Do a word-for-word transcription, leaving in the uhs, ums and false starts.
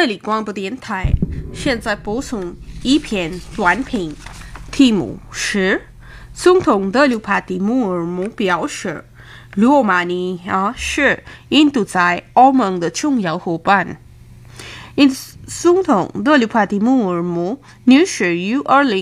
这里广播电台现在播送一篇短评，题目是总统德鲁帕蒂穆尔姆表示，罗马尼亚是印度在欧盟的重要伙伴。印总统德鲁帕蒂穆尔姆女士于二零